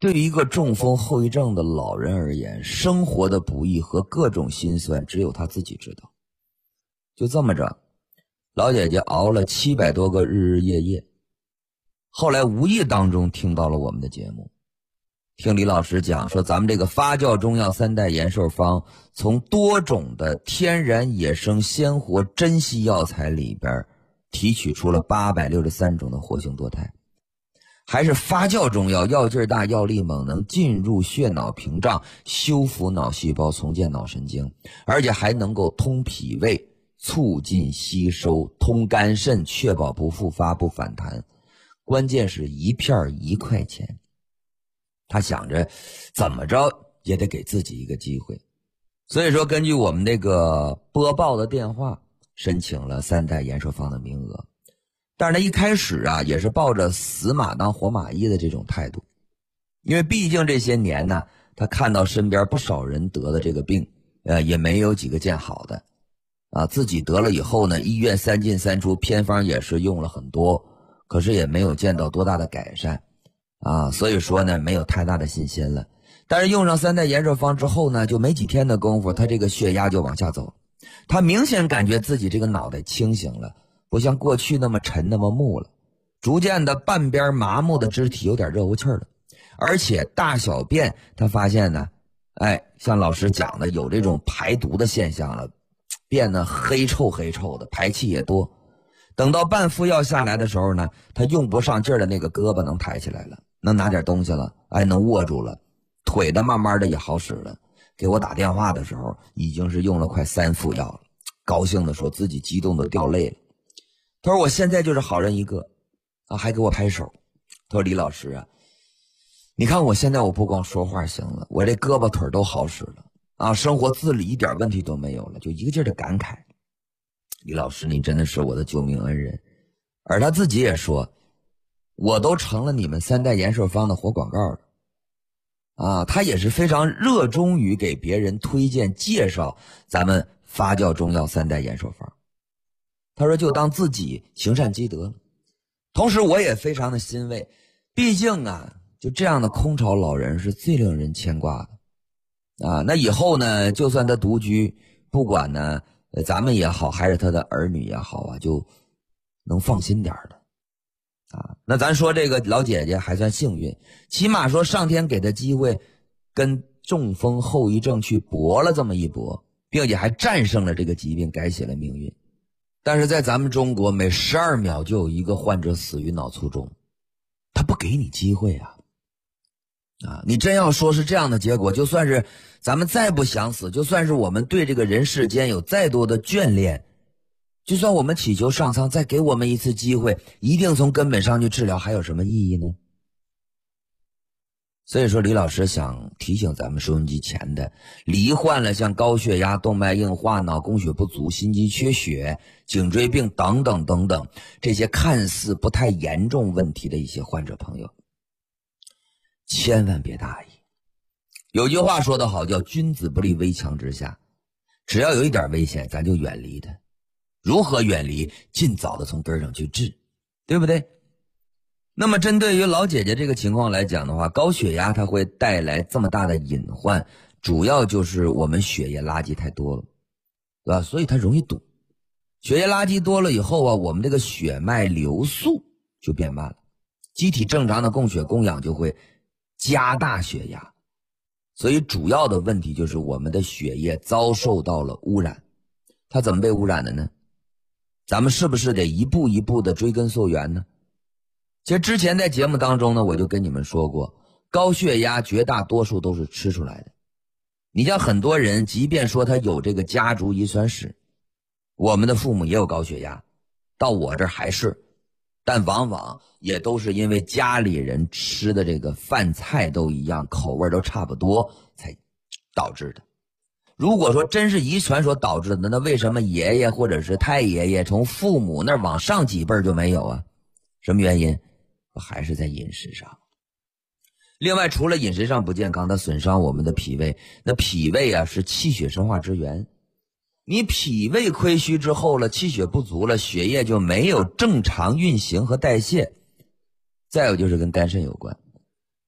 对于一个中风后遗症的老人而言，生活的不易和各种辛酸只有他自己知道。就这么着，老姐姐熬了700多个日日夜夜，后来无意当中听到了我们的节目，听李老师讲说咱们这个发酵中药3代延寿方从多种的天然野生鲜活珍稀药材里边提取出了863种的活性多肽，还是发酵中药，药劲大，药力猛，能进入血脑屏障，修复脑细胞，重建脑神经，而且还能够通脾胃，促进吸收，通肝肾，确保不复发不反弹。关键是一片1块钱，他想着怎么着也得给自己一个机会，所以说根据我们那个播报的电话申请了3代延寿方的名额。但是他一开始啊也是抱着死马当活马医的这种态度，因为毕竟这些年呢，他看到身边不少人得了这个病，也没有几个见好的啊。自己得了以后呢，医院3进3出，偏方也是用了很多，可是也没有见到多大的改善啊，所以说呢没有太大的信心了。但是用上3代延寿方之后呢，就没几天的功夫，他这个血压就往下走，他明显感觉自己这个脑袋清醒了，不像过去那么沉那么木了，逐渐的半边麻木的肢体有点热乎气了，而且大小便他发现呢，像老师讲的有这种排毒的现象了，变得黑臭的，排气也多。等到半副药下来的时候呢，他用不上劲儿的那个胳膊能抬起来了，能拿点东西了，能握住了，腿的慢慢的也好使了。给我打电话的时候已经是用了快3副药了，高兴的说自己激动的掉泪了。他说我现在就是好人一个啊，还给我拍手。他说李老师啊，你看我现在我不光说话行了，我这胳膊腿都好使了啊，生活自理一点问题都没有了，就一个劲儿的感慨，李老师你真的是我的救命恩人。而他自己也说，我都成了你们3代延寿方的活广告了啊。他也是非常热衷于给别人推荐介绍咱们发酵中药3代延寿方，他说就当自己行善积德了。同时我也非常的欣慰，毕竟啊就这样的空巢老人是最令人牵挂的啊。那以后呢，就算他独居，不管呢咱们也好还是他的儿女也好啊，就能放心点的啊。那咱说这个老姐姐还算幸运，起码说上天给她机会跟中风后遗症去搏了这么一搏，并且还战胜了这个疾病，改写了命运。但是在咱们中国，每12秒就有一个患者死于脑卒中，他不给你机会啊！你真要说是这样的结果，就算是咱们再不想死，就算是我们对这个人世间有再多的眷恋，就算我们祈求上苍再给我们一次机会，一定从根本上去治疗，还有什么意义呢？所以说李老师想提醒咱们收音机前的罹患了像高血压、动脉硬化、脑供血不足、心肌缺血、颈椎病等等等等这些看似不太严重问题的一些患者朋友，千万别大意。有句话说得好，叫君子不立危墙之下，只要有一点危险咱就远离它。如何远离？尽早的从根上去治，对不对？那么针对于老姐姐这个情况来讲的话，高血压它会带来这么大的隐患，主要就是我们血液垃圾太多了，对吧？所以它容易堵。血液垃圾多了以后啊，我们这个血脉流速就变慢了，机体正常的供血供氧就会加大血压，所以主要的问题就是我们的血液遭受到了污染。它怎么被污染的呢？咱们是不是得一步一步的追根溯源呢？其实之前在节目当中呢，我就跟你们说过，高血压绝大多数都是吃出来的。你像很多人即便说他有这个家族遗传史，我们的父母也有高血压，到我这儿还是，但往往也都是因为家里人吃的这个饭菜都一样，口味都差不多才导致的。如果说真是遗传所导致的，那为什么爷爷或者是太爷爷从父母那儿往上几辈就没有啊？什么原因？还是在饮食上。另外除了饮食上不健康，它损伤我们的脾胃，那脾胃啊是气血生化之源，你脾胃亏虚之后了，气血不足了，血液就没有正常运行和代谢。再有就是跟肝肾有关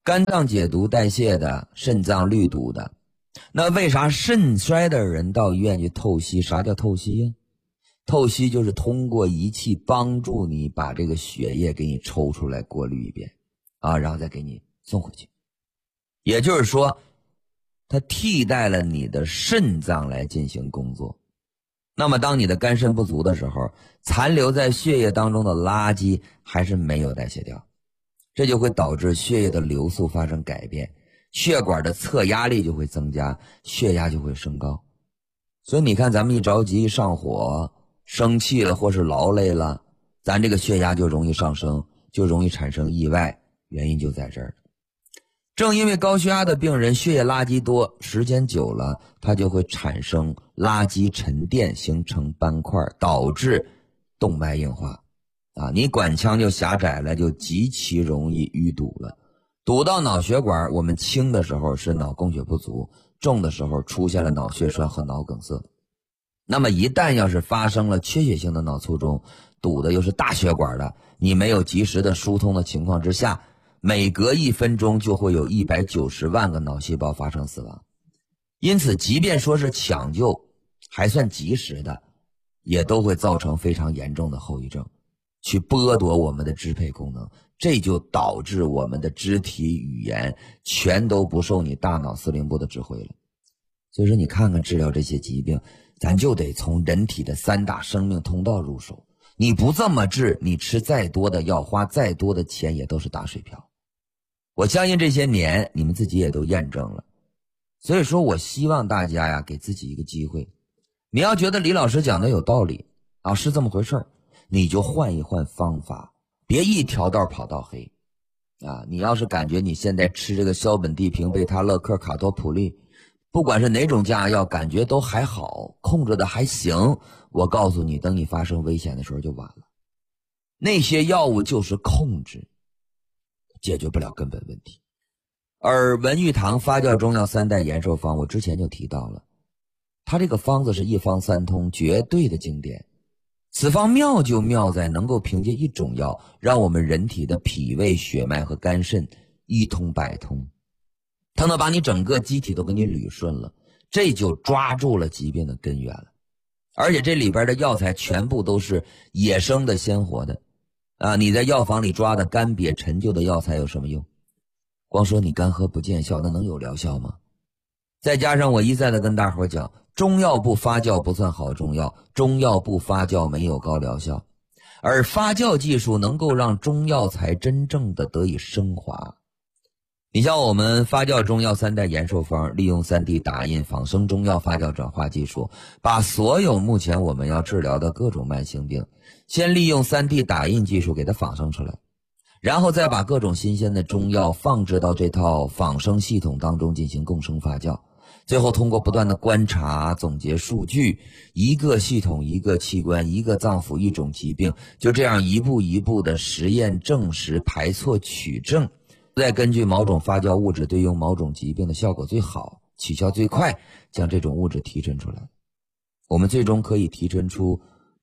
肝脏解毒代谢的，肾脏滤堵的。那为啥肾衰的人到医院去透析？啥叫透析呀？透析就是通过仪器帮助你把这个血液给你抽出来，过滤一遍啊，然后再给你送回去。也就是说，它替代了你的肾脏来进行工作。那么当你的肝肾不足的时候，残留在血液当中的垃圾还是没有代谢掉，这就会导致血液的流速发生改变，血管的侧压力就会增加，血压就会升高。所以你看，咱们一着急上火生气了或是劳累了，咱这个血压就容易上升，就容易产生意外，原因就在这儿。正因为高血压的病人血液垃圾多，时间久了它就会产生垃圾沉淀，形成斑块，导致动脉硬化啊，你管腔就狭窄了，就极其容易淤堵了。堵到脑血管，我们轻的时候是脑供血不足，重的时候出现了脑血栓和脑梗塞。那么一旦要是发生了缺血性的脑卒中，堵的又是大血管的，你没有及时的疏通的情况之下，每隔1分钟就会有190万个脑细胞发生死亡。因此即便说是抢救还算及时的，也都会造成非常严重的后遗症，去剥夺我们的支配功能，这就导致我们的肢体语言全都不受你大脑司令部的指挥了。所以说你看看治疗这些疾病，咱就得从人体的3大生命通道入手。你不这么治，你吃再多的药，花再多的钱也都是打水漂。我相信这些年你们自己也都验证了。所以说我希望大家呀，给自己一个机会。你要觉得李老师讲的有道理啊，是这么回事儿，你就换一换方法，别一条道跑到黑啊！你要是感觉你现在吃这个硝苯地平、贝他乐克、卡托普利，不管是哪种降压药，感觉都还好，控制的还行，我告诉你，等你发生危险的时候就晚了。那些药物就是控制，解决不了根本问题。而文玉堂发酵中药3代延寿方，我之前就提到了，它这个方子是一方三通，绝对的经典。此方妙就妙在能够凭借一种药，让我们人体的脾胃、血脉和肝肾一通百通，它能把你整个机体都给你捋顺了，这就抓住了疾病的根源了。而且这里边的药材全部都是野生的鲜活的啊！你在药房里抓的干瘪陈旧的药材有什么用？光说你干喝不见效，那能有疗效吗？再加上我一再的跟大伙讲，中药不发酵不算好中药，中药不发酵没有高疗效，而发酵技术能够让中药材真正的得以升华。你像我们发酵中药3代延寿方，利用3D 打印仿生中药发酵转化技术，把所有目前我们要治疗的各种慢性病，先利用3D 打印技术给它仿生出来，然后再把各种新鲜的中药放置到这套仿生系统当中进行共生发酵，最后通过不断的观察总结数据，一个系统一个器官一个脏腑一种疾病，就这样一步一步的实验证实排错取证，再根据某种发酵物质对应某种疾病的效果最好，起效最快，将这种物质提纯出来。我们最终可以提纯出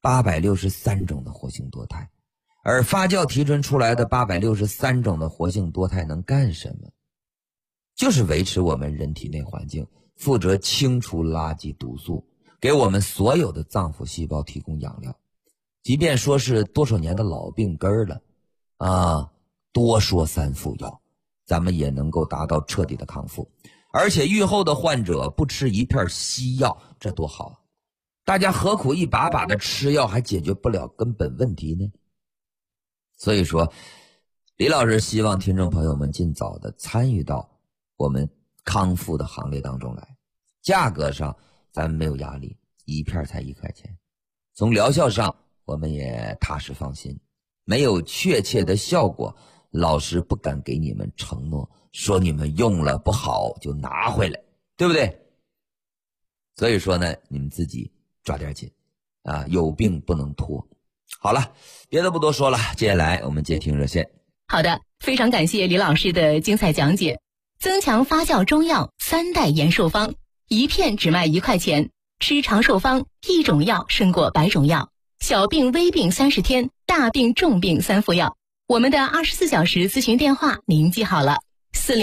863种的活性多肽。而发酵提纯出来的863种的活性多肽能干什么？就是维持我们人体内环境，负责清除垃圾毒素，给我们所有的脏腑细胞提供养料。即便说是多少年的老病根了啊，多说3副药，咱们也能够达到彻底的康复。而且愈后的患者不吃一片西药，这多好啊！大家何苦一把把的吃药，还解决不了根本问题呢？所以说，李老师希望听众朋友们尽早的参与到我们康复的行列当中来。价格上咱们没有压力，一片才1块钱。从疗效上我们也踏实放心，没有确切的效果，老师不敢给你们承诺，说你们用了不好就拿回来，对不对？所以说呢，你们自己抓点紧啊，有病不能拖。好了，别的不多说了，接下来我们接听热线。 好的，非常感谢李老师的精彩讲解。增强发酵中药3代延寿方，一片只卖1块钱，吃长寿方，一种药胜过100种药。小病微病30天，大病重病3副药。我们的24小时咨询电话您记好了 40